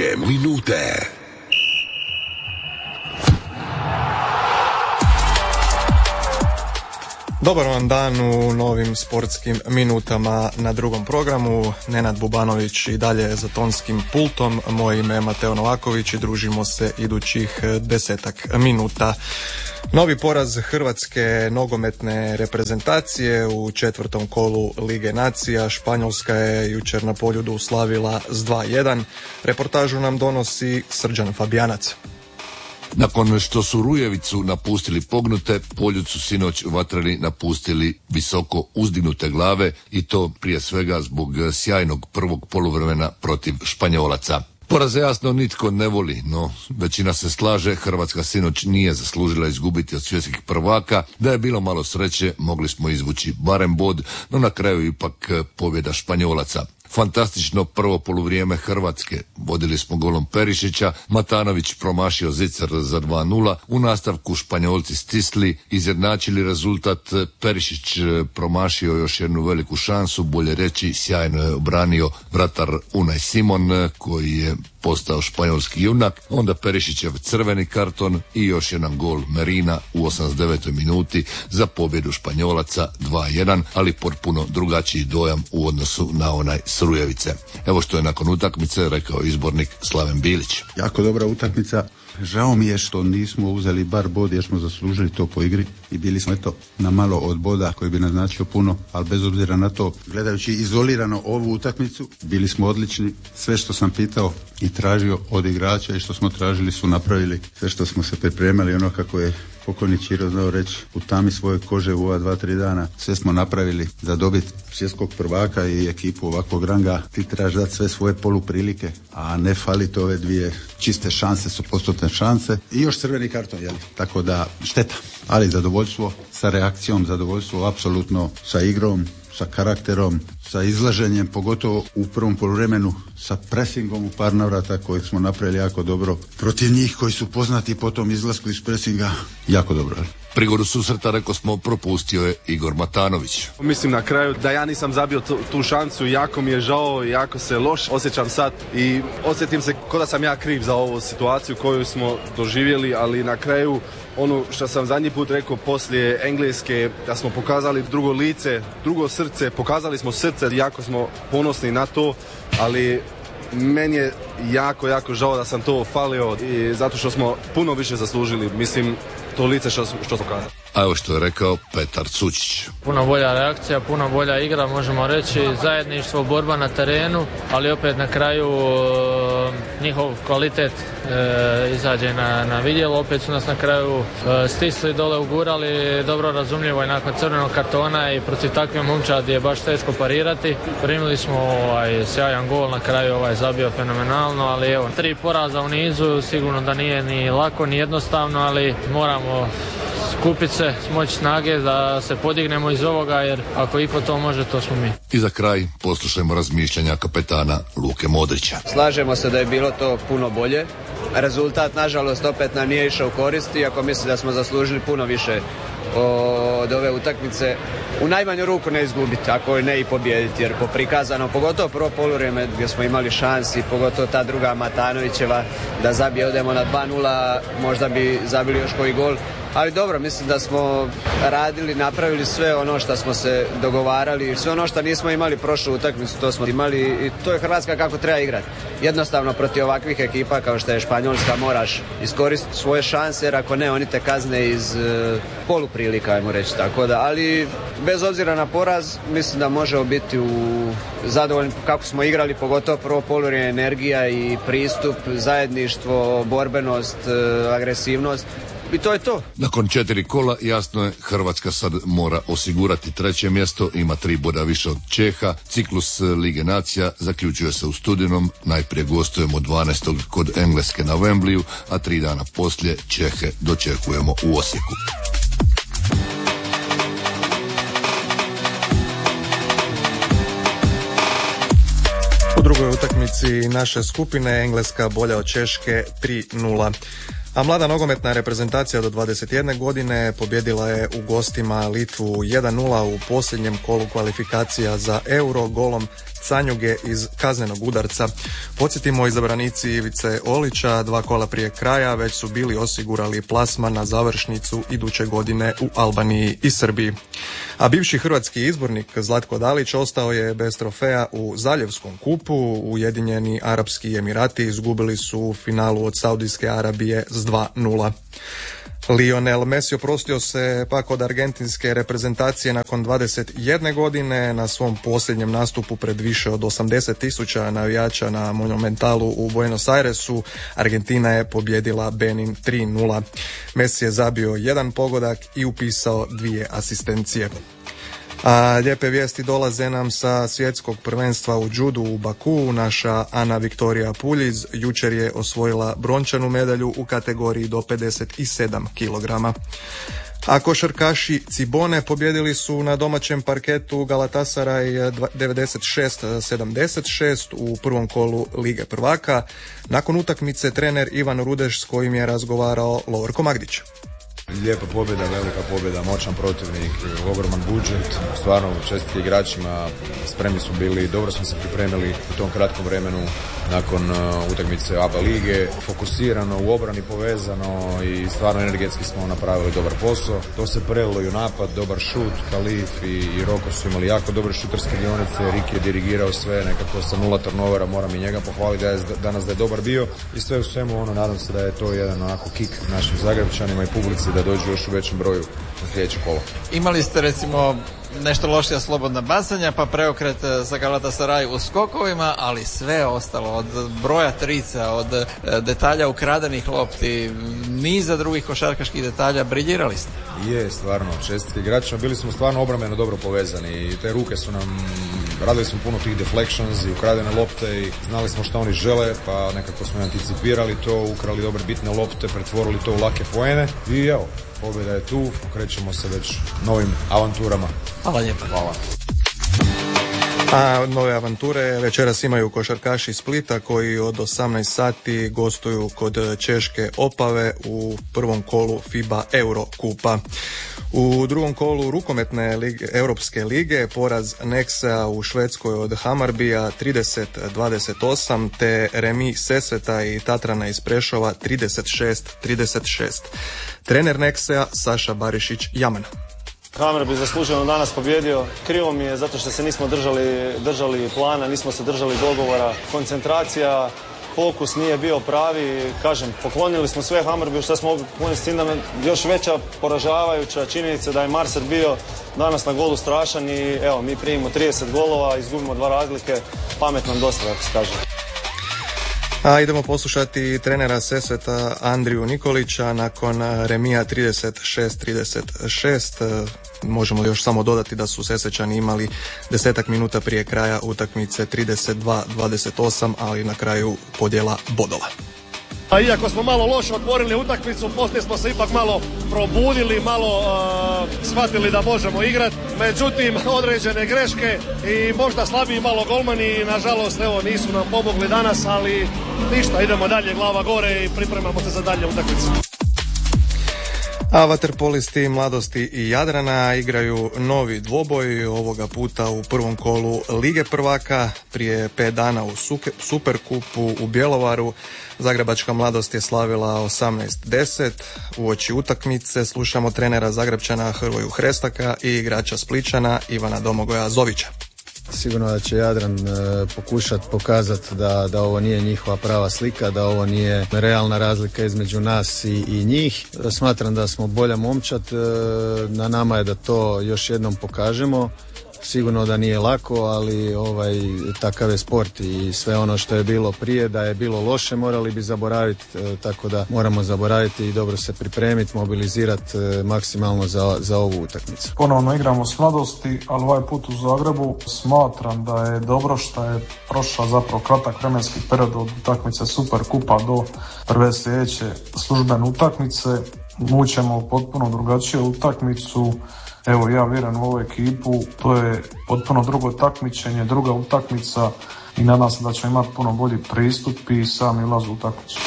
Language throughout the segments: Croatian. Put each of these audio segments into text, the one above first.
minute. Dobar vam dan u novim sportskim minutama na drugom programu. Nenad Bubanović i dalje za tonskim pultom. Moje ime je Mateo Novaković i družimo se idućih 10 minuta. Novi poraz hrvatske nogometne reprezentacije u četvrtom kolu Lige nacija. Španjolska je jučer na Poljudu slavila s 2:1. Reportažu nam donosi Srđan Fabijanac. Nakon što su Rujevicu napustili pognute, Poljud su sinoć vatreni napustili visoko uzdignute glave i to prije svega zbog sjajnog prvog poluvremena protiv Španjolaca. Poraze jasno nitko ne voli, no većina se slaže, Hrvatska sinoć nije zaslužila izgubiti od svjetskih prvaka. Da je bilo malo sreće, mogli smo izvući barem bod, no na kraju ipak pobjeda Španjolaca. Fantastično prvo poluvrijeme Hrvatske. Vodili smo golom Perišića, Matanović promašio zicer za 2:0, u nastavku Španjolci stisli, izjednačili rezultat, Perišić promašio još jednu veliku šansu, bolje reći sjajno je obranio vratar Unai Simon koji je postao španjolski junak, onda Perišićev crveni karton i još jedan gol Merina u 89. minuti za pobjedu Španjolaca 2:1, ali potpuno drugačiji dojam u odnosu na onaj s Rujevice. Evo što je nakon utakmice rekao izbornik Slaven Bilić. Jako dobra utakmica. Žao mi je što nismo uzeli bar bod jer smo zaslužili to po igri i bili smo na malo od boda koji bi naznačio puno, ali bez obzira na to, gledajući izolirano ovu utakmicu, bili smo odlični. Sve što sam pitao i tražio od igrača i što smo tražili su napravili. Sve što smo se pripremali, ono kako je pokojni Ćiro znao reći, u tami svoje kože u ova 2-3 dana, sve smo napravili za dobiti svjetskog prvaka i ekipu ovakvog ranga. Ti trebaš dati sve svoje poluprilike, a ne faliti ove dvije čiste šanse, su postotne šanse i još crveni karton, jel? Tako da šteta, ali zadovoljstvo sa reakcijom, zadovoljstvo apsolutno sa igrom, sa karakterom, sa izlaženjem, pogotovo u prvom poluvremenu, sa presingom u par navrata kojeg smo napravili jako dobro. Protiv njih koji su poznati po tom izlasku iz presinga, jako dobro. Prigodu susreta, rekao smo, propustio je Igor Matanović. Mislim na kraju da ja nisam zabio tu šansu, jako mi je žao, jako se loš osjećam sad i osjetim se kao da sam ja kriv za ovu situaciju koju smo doživjeli, ali na kraju ono što sam zadnji put rekao poslije Engleske, da smo pokazali drugo lice, drugo srce, pokazali smo srce, jako smo ponosni na to, ali meni je jako žao da sam to falio i zato što smo puno više zaslužili, mislim, to lice što smo pokazali. A evo što je rekao Petar Cučić. Puno bolja reakcija, puno bolja igra, možemo reći, zajedništvo, borba na terenu, ali opet na kraju njihov kvalitet izađe na vidjelo, opet su nas na kraju stisli dole, ugurali, dobro razumljivo je nakon crvenog kartona i protiv takve momčadi je baš teško parirati. Primili smo sjajan gol, na kraju zabio fenomenalno, ali evo, 3 poraza u nizu, sigurno da nije ni lako, ni jednostavno, ali moramo skupiti se, smoći snage da se podignemo iz ovoga, jer ako iko to može, to smo mi. I za kraj poslušajmo razmišljanja kapetana Luke Modrića. Slažemo se da je bilo to puno bolje. Rezultat, nažalost, opet nam nije išao u korist, iako mislim da smo zaslužili puno više od ove utakmice. U najmanju ruku ne izgubiti, ako ne i pobijediti, jer po prikazano, pogotovo prvo poluvrijeme gdje smo imali šansi, pogotovo ta druga Matanovićeva da zabije, odemo na 2:0, možda bi zabili još koji gol. Ali dobro, mislim da smo radili, napravili sve ono što smo se dogovarali, sve ono što nismo imali prošlu utakmicu, to smo imali i to je Hrvatska kako treba igrati. Jednostavno protiv ovakvih ekipa kao što je Španjolska moraš iskoristiti svoje šanse, jer ako ne, oni te kazne iz poluprilika, ajmo reći tako da. Ali bez obzira na poraz, mislim da možemo biti zadovoljni kako smo igrali, pogotovo prvo poluvrijeme, energija i pristup, zajedništvo, borbenost, agresivnost. I to je to. Nakon 4 kola jasno je, Hrvatska sad mora osigurati 3. mjesto, ima 3 boda više od Čeha. Ciklus Lige nacija zaključuje se u studenom, najprije gostujemo 12. kod Engleske na Wembleyu, a 3 dana poslije Čehe dočekujemo u Osijeku. U drugoj utakmici naše skupine Engleska bolja od Češke 3:0. A mlada nogometna reprezentacija do 21 godine pobjedila je u gostima Litvu 1:0 u posljednjem kolu kvalifikacija za Euro golom Canjuge iz kaznenog udarca. Podsjetimo, izabranici Ivice Olića 2 kola prije kraja već su bili osigurali plasman na završnicu iduće godine u Albaniji i Srbiji. A bivši hrvatski izbornik Zlatko Dalić ostao je bez trofeja u Zaljevskom kupu. Ujedinjeni Arapski Emirati izgubili su u finalu od Saudijske Arabije s 2:0. Lionel Messi oprostio se pak od argentinske reprezentacije nakon 21 godine. Na svom posljednjem nastupu pred više od 80.000 navijača na Monumentalu u Buenos Airesu Argentina je pobjedila Benin 3:0. Messi je zabio 1 pogodak i upisao 2 asistencije. A lijepe vijesti dolaze nam sa svjetskog prvenstva u judu u Baku. Naša Ana Viktorija Puljiz jučer je osvojila brončanu medalju u kategoriji do 57 kg. A košarkaši Cibone pobjedili su na domaćem parketu Galatasaray 96-76 u prvom kolu Lige prvaka. Nakon utakmice trener Ivan Rudeš s kojim je razgovarao Lovorko Magdić. Lijepa pobjeda, velika pobjeda, moćan protivnik, ogroman budžet, stvarno čestiti igračima, spremni su bili, dobro smo se pripremili u tom kratkom vremenu nakon utakmice ABA lige, fokusirano, u obrani povezano i stvarno energetski smo napravili dobar posao. To se prelilo i u napad, dobar šut, Kalif i Roko su imali jako dobre šuterske dionice, Riki je dirigirao sve, nekako sa 0 turnovera, moram i njega pohvaliti danas da je dobar bio i sve u svemu nadam se da je to jedan onako kik našim Zagrebčanima i publici da dođu još u većem broju na sljedeće kolo. Imali ste recimo nešto lošija slobodna bacanja, pa preokret za Galatasaray u skokovima, ali sve ostalo, od broja trica, od detalja ukradenih lopti, niza drugih košarkaških detalja, briljirali ste. Je, stvarno, čestiti igračima, bili smo stvarno obrambeno dobro povezani i te ruke su nam, radili smo puno tih deflections i ukradene lopte i znali smo što oni žele, pa nekako smo anticipirali to, ukrali dobre bitne lopte, pretvorili to u lake poene i evo, pobjeda je tu, okrećemo se već novim avanturama. Hvala lijepo. Hvala. A nove avanture večeras imaju košarkaši Splita koji od 18 sati gostuju kod Češke Opave u prvom kolu FIBA Euro kupa. U drugom kolu rukometne Europske lige poraz Nexea u Švedskoj od Hamarbija 30-28 te remi Sesveta i Tatrana iz Prešova 36-36. Trener Nexea Saša Barišić-Jaman. Hamarbi zasluženo danas pobjedio. Krivo mi je zato što se nismo držali plana, nismo se držali dogovora. Koncentracija, fokus nije bio pravi. Kažem, poklonili smo sve Hamarbiju što smo mogli pokloniti, s tim da još veća poražavajuća činjenica da je Marser bio danas na golu strašan i evo, mi primimo 30 golova, izgubimo 2 razlike, pamet nam dosta, ako se kaže. A idemo poslušati trenera Sesveta Andriju Nikolića nakon remija 36-36. Možemo još samo dodati da su Sesvečani imali 10 minuta prije kraja utakmice 32-28, ali na kraju podjela bodova. A iako smo malo loše otvorili utakmicu, poslije smo se ipak malo probudili, malo shvatili da možemo igrati. Međutim, određene greške i možda slabiji malo golmani, nažalost, evo, nisu nam pomogli danas, ali ništa, idemo dalje, glava gore i pripremamo se za dalje utakmice. A vaterpolisti Mladosti i Jadrana igraju novi dvoboj, ovoga puta u prvom kolu Lige prvaka. Prije 5 dana u Superkupu u Bjelovaru Zagrebačka Mladost je slavila 18-10. Uoči utakmice slušamo trenera Zagrebčana Hrvoju Hrestaka i igrača Spličana Ivana Domagoja Zovića. Sigurno da će Jadran pokušati pokazati da ovo nije njihova prava slika, da ovo nije realna razlika između nas i njih. Smatram da smo bolja momčad, na nama je da to još jednom pokažemo. Sigurno da nije lako, ali takav je sport i sve ono što je bilo prije, da je bilo loše, morali bi zaboraviti, tako da moramo zaboraviti i dobro se pripremiti, mobilizirati maksimalno za ovu utakmicu. Ponovno igramo s Mladosti, ali ovaj put u Zagrebu. Smatram da je dobro što je prošao zapravo kratak vremenski period od utakmice Superkupa do prve sljedeće službene utakmice. Mućemo potpuno drugačiju utakmicu. Evo, ja vjerujem u ovu ekipu, to je potpuno drugo takmičenje, druga utakmica i nadam se da ćemo imati puno bolji pristup i sami ulaz u utakmicu.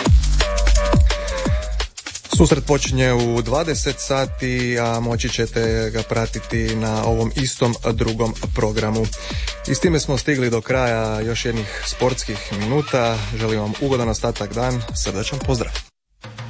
Susret počinje u 20 sati, a moći ćete ga pratiti na ovom istom drugom programu. I s time smo stigli do kraja još jednih sportskih minuta. Želim vam ugodan ostatak dan, srdačan pozdrav.